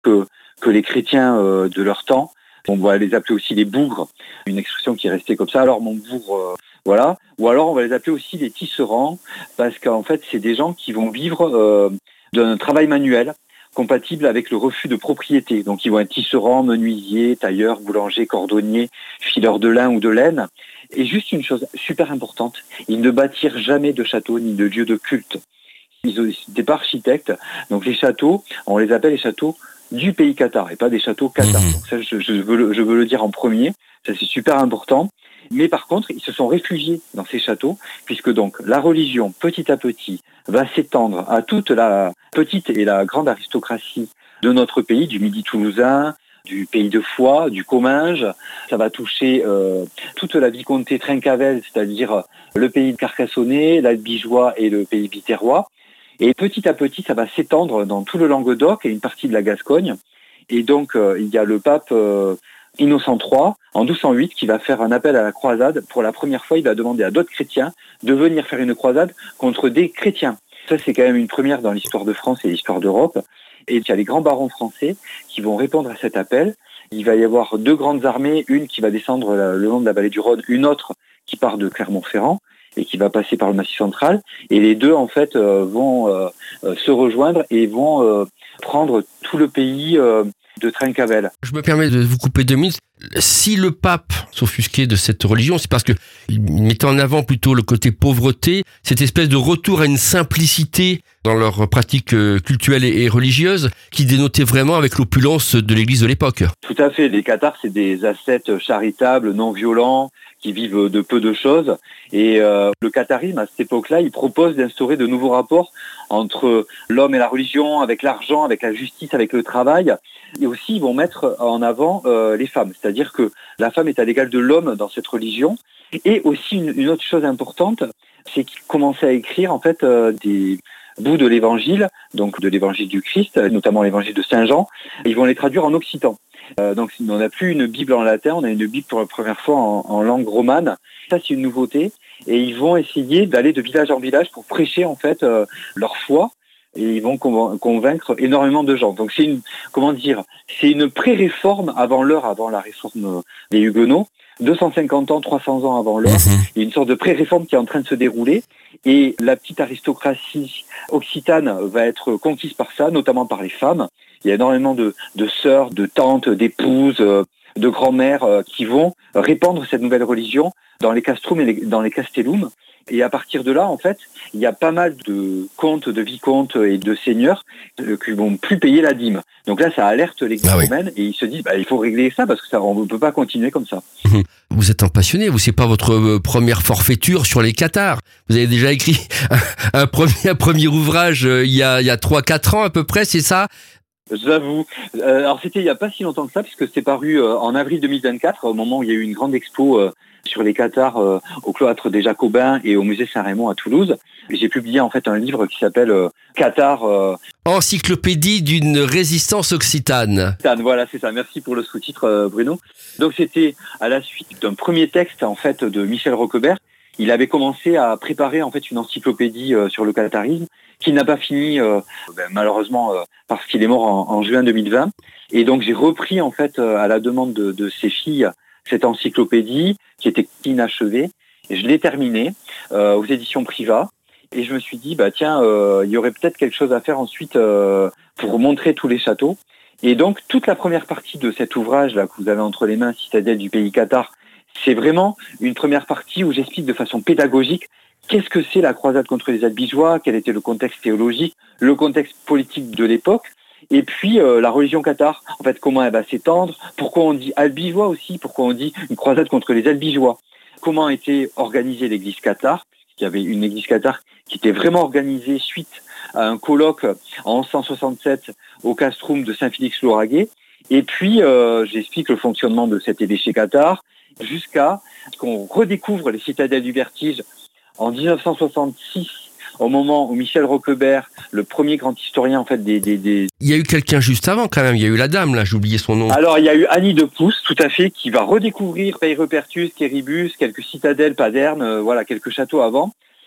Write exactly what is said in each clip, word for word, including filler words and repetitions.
que, que les chrétiens euh, de leur temps. On va les appeler aussi les bougres, une expression qui est restée comme ça. Alors mon bougre, euh, voilà. Ou alors on va les appeler aussi les tisserands, parce qu'en fait c'est des gens qui vont vivre euh, d'un travail manuel compatible avec le refus de propriété. Donc ils vont être tisserands, menuisiers, tailleurs, boulangers, cordonniers, fileurs de lin ou de laine. Et juste une chose super importante, ils ne bâtirent jamais de château ni de lieu de culte. Ils n'étaient pas architectes. Donc les châteaux, on les appelle les châteaux du pays Cathare et pas des châteaux Cathare. Donc ça, je, je, veux le, je veux le dire en premier, ça c'est super important. Mais par contre, ils se sont réfugiés dans ces châteaux, puisque donc la religion, petit à petit, va s'étendre à toute la petite et la grande aristocratie de notre pays, du Midi toulousain, du pays de Foix, du Comminges. Ça va toucher euh, toute la vicomté Trincavel, c'est-à-dire le pays de Carcassonnais, l'Albigeois et le pays biterrois. Et petit à petit, ça va s'étendre dans tout le Languedoc et une partie de la Gascogne. Et donc, euh, il y a le pape euh, Innocent trois, en douze cent huit, qui va faire un appel à la croisade. Pour la première fois, il va demander à d'autres chrétiens de venir faire une croisade contre des chrétiens. Ça, c'est quand même une première dans l'histoire de France et l'histoire d'Europe. Et il y a les grands barons français qui vont répondre à cet appel. Il va y avoir deux grandes armées, une qui va descendre le long de la vallée du Rhône, une autre qui part de Clermont-Ferrand et qui va passer par le Massif central. Et les deux, en fait, euh, vont euh, euh, se rejoindre et vont euh, prendre tout le pays euh, de Trincavel. Je me permets de vous couper deux minutes. Si le pape s'offusquait de cette religion, c'est parce que il mettait en avant plutôt le côté pauvreté, cette espèce de retour à une simplicité dans leurs pratiques cultuelles et religieuses qui dénotait vraiment avec l'opulence de l'Église de l'époque. Tout à fait. Les cathares, c'est des ascètes charitables, non violents, qui vivent de peu de choses. Et euh, le catharisme, à cette époque-là, il propose d'instaurer de nouveaux rapports entre l'homme et la religion, avec l'argent, avec la justice, avec le travail. Et aussi, ils vont mettre en avant euh, les femmes. C'est-à-dire que la femme est à l'égal de l'homme dans cette religion. Et aussi, une, une autre chose importante, c'est qu'ils commençaient à écrire, en fait, euh, des bouts de l'évangile, donc de l'évangile du Christ, notamment l'évangile de Saint Jean. Ils vont les traduire en occitan. Euh, donc on n'a plus une Bible en latin, on a une Bible pour la première fois en, en langue romane. Ça, c'est une nouveauté. Et ils vont essayer d'aller de village en village pour prêcher en fait euh, leur foi. Et ils vont conv- convaincre énormément de gens. Donc c'est une, comment dire, c'est une pré-réforme avant l'heure, avant la réforme des Huguenots. deux cent cinquante ans, trois cents ans avant l'heure. Mmh. Il y a une sorte de pré-réforme qui est en train de se dérouler. Et la petite aristocratie occitane va être conquise par ça, notamment par les femmes. Il y a énormément de, de sœurs, de tantes, d'épouses, de grand-mères qui vont répandre cette nouvelle religion dans les castrum et les, dans les castellum. Et à partir de là, en fait, il y a pas mal de comtes, de vicomtes et de seigneurs qui vont plus payer la dîme. Donc là, ça alerte l'Église ah oui. romaine et ils se disent, bah, il faut régler ça parce que ça, on ne peut pas continuer comme ça. Vous êtes un passionné, vous, c'est pas votre première forfaiture sur les cathares. Vous avez déjà écrit un, un, premier, un premier ouvrage euh, il y a, il y a trois quatre ans à peu près, c'est ça? J'avoue. Euh, alors c'était il n'y a pas si longtemps que ça, puisque c'était paru euh, en avril deux mille vingt-quatre, au moment où il y a eu une grande expo euh, sur les cathares euh, au cloître des Jacobins et au musée Saint-Raymond à Toulouse. Et j'ai publié en fait un livre qui s'appelle euh, Cathares. Euh... Encyclopédie d'une résistance occitane. Voilà, c'est ça. Merci pour le sous-titre, euh, Bruno. Donc c'était à la suite d'un premier texte en fait de Michel Roquebert. Il avait commencé à préparer en fait une encyclopédie euh, sur le catharisme qui n'a pas fini euh, ben, malheureusement euh, parce qu'il est mort en, en juin deux mille vingt. Et donc j'ai repris en fait euh, à la demande de, de ses filles cette encyclopédie qui était inachevée et je l'ai terminée euh, aux éditions Privat. Et je me suis dit bah tiens euh, il y aurait peut-être quelque chose à faire ensuite euh, pour montrer tous les châteaux. Et donc toute la première partie de cet ouvrage là que vous avez entre les mains, Citadelle du pays cathare, c'est vraiment une première partie où j'explique de façon pédagogique qu'est-ce que c'est la croisade contre les Albigeois, quel était le contexte théologique, le contexte politique de l'époque, et puis euh, la religion cathare, en fait, comment elle va s'étendre, pourquoi on dit Albigeois aussi, pourquoi on dit une croisade contre les Albigeois, comment a été organisée l'église cathare, il y avait une église cathare qui était vraiment organisée suite à un colloque en onze cent soixante-sept au castrum de Saint-Félix-Lauragais, et puis euh, j'explique le fonctionnement de cet évêché cathare, jusqu'à ce qu'on redécouvre les citadelles du Vertige en dix-neuf cent soixante-six, au moment où Michel Roquebert, le premier grand historien en fait des, des, des... Il y a eu quelqu'un juste avant quand même, il y a eu la dame là, j'ai oublié son nom. Alors il y a eu Annie de Pousse, tout à fait, qui va redécouvrir Peyrepertus, Quéribus, quelques citadelles, Paderne, euh, voilà, quelques châteaux avant.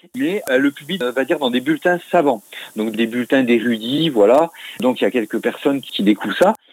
mais euh, le public euh, va dire dans des bulletins savants, donc des bulletins d'érudits, voilà. Donc il y a quelques personnes qui découvrent ça.